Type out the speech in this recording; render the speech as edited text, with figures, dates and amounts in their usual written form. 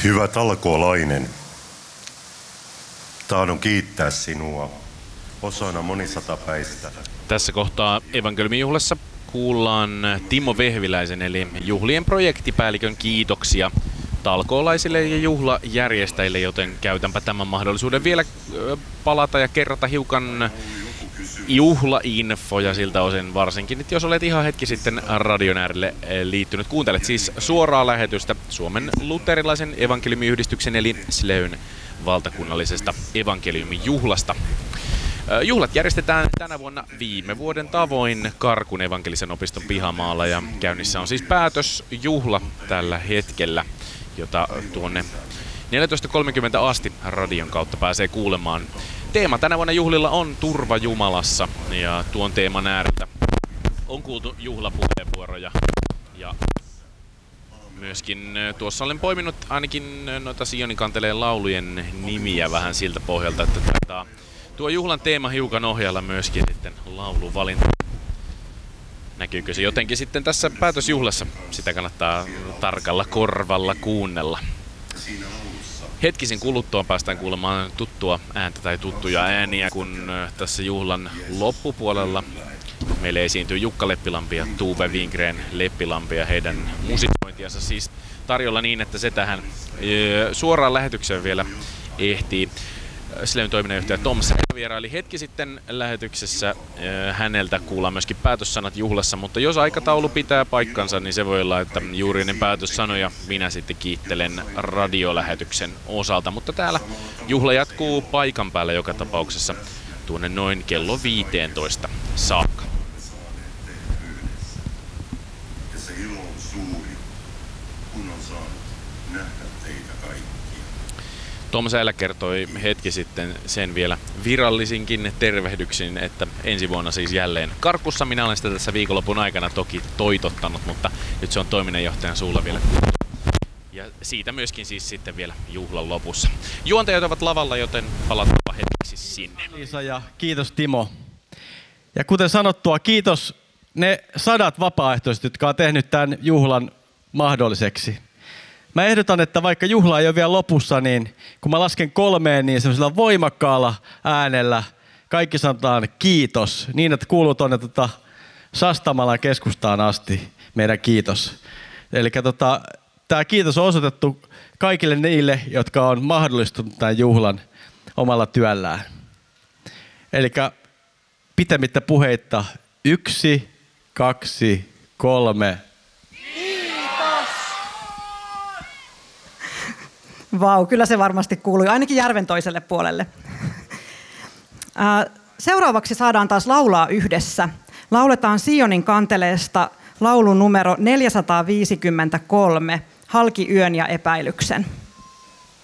Hyvä talkoolainen, tahdon kiittää sinua osana monisatapäistä. Tässä kohtaa evankeliumijuhlassa kuullaan Timo Vehviläisen eli juhlien projektipäällikön kiitoksia talkoolaisille ja juhlajärjestäjille, joten käytänpä tämän mahdollisuuden vielä palata ja kerrata hiukan juhlainfoja siltä osin, varsinkin että jos olet ihan hetki sitten radion äärelle liittynyt. Kuuntelet siis suoraa lähetystä Suomen luterilaisen evankeliumiyhdistyksen eli SLEYn valtakunnallisesta evankeliumijuhlasta. Juhlat järjestetään tänä vuonna viime vuoden tavoin Karkun evankelisen opiston pihamaalla ja käynnissä on siis päätösjuhla tällä hetkellä, jota tuonne 14.30 asti radion kautta pääsee kuulemaan. Teema tänä vuonna juhlilla on Turva Jumalassa ja tuon teeman ääreltä on kuultu juhlapuheenvuoroja ja myöskin tuossa olen poiminut ainakin noita Sionin kanteleen laulujen nimiä vähän siltä pohjalta, että taitaa tuo juhlan teema hiukan ohjalla myöskin sitten lauluvalinta. Näkyykö se jotenkin sitten tässä päätösjuhlassa? Sitä kannattaa tarkalla korvalla kuunnella. Hetkisen kuluttua päästään kuulemaan tuttua ääntä tai tuttuja ääniä, kun tässä juhlan loppupuolella meille esiintyy Jukka Leppilampi ja Tuve Wingren Leppilampi ja heidän musikointiansa siis tarjolla niin, että se tähän suoraan lähetykseen vielä ehtii. SLEYn toiminnanjohtaja Tom Säilö vieraili hetki sitten lähetyksessä. Häneltä kuullaan myöskin päätössanat juhlassa, mutta jos aikataulu pitää paikkansa, niin se voi olla, että juuri ennen päätössanoja minä sitten kiittelen radiolähetyksen osalta. Mutta täällä juhla jatkuu paikan päällä joka tapauksessa tuonne noin kello 15 saakka. Tom Säilä kertoi hetki sitten sen vielä virallisinkin tervehdyksin, että ensi vuonna siis jälleen Karkussa. Minä olen sitä tässä viikonlopun aikana toki toitottanut, mutta nyt se on toiminnanjohtajan suulla vielä. Ja siitä myöskin siis sitten vielä juhlan lopussa. Juontajat ovat lavalla, joten palataan hetkeksi sinne. Liisa ja kiitos Timo. Ja kuten sanottua, kiitos ne 100 vapaaehtoiset, jotka on tehnyt tämän juhlan mahdolliseksi. Mä ehdotan, että vaikka juhla ei ole vielä lopussa, niin kun mä lasken 3, niin semmoisella voimakkaalla äänellä kaikki sanotaan kiitos, niin että kuuluu tuonne Sastamalan keskustaan asti meidän kiitos. Eli tämä kiitos on osoitettu kaikille niille, jotka on mahdollistunut tämän juhlan omalla työllään. Eli pitemmittä puheitta 1, 2, 3. Vau, kyllä se varmasti kuului, ainakin järven toiselle puolelle. Seuraavaksi saadaan taas laulaa yhdessä. Lauletaan Sionin kanteleesta laulun numero 453, Halki yön ja epäilyksen.